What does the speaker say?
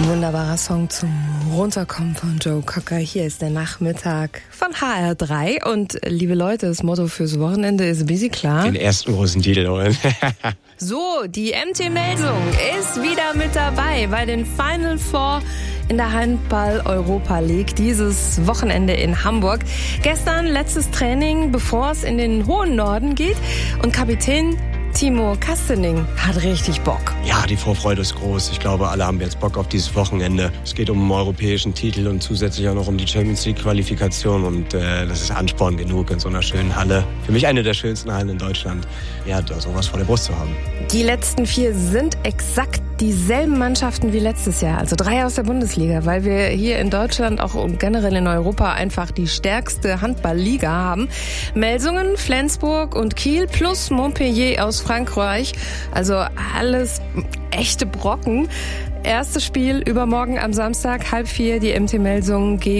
Wunderbarer Song zum Runterkommen von Joe Cocker. Hier ist der Nachmittag von HR3. Und liebe Leute, das Motto fürs Wochenende ist busy klar. Den ersten großen Titel holen. So, die MT Melsung ist wieder mit dabei bei den Final Four in der Handball-Europa League dieses Wochenende in Hamburg. Gestern letztes Training, bevor es in den hohen Norden geht. Und Kapitän Timo Kastening hat richtig Bock. Ja, die Vorfreude ist groß. Ich glaube, alle haben jetzt Bock auf dieses Wochenende. Es geht um einen europäischen Titel und zusätzlich auch noch um die Champions League Qualifikation. Und das ist Ansporn genug in so einer schönen Halle. Für mich eine der schönsten Hallen in Deutschland. Ja, da sowas vor der Brust zu haben. Die letzten 4 sind exakt dieselben Mannschaften wie letztes Jahr. Also 3 aus der Bundesliga, weil wir hier in Deutschland auch generell in Europa einfach die stärkste Handballliga haben. Melsungen, Flensburg und Kiel plus Montpellier aus Frankreich. Also alles echte Brocken. Erstes Spiel übermorgen am Samstag, 3:30, die MT Melsungen gegen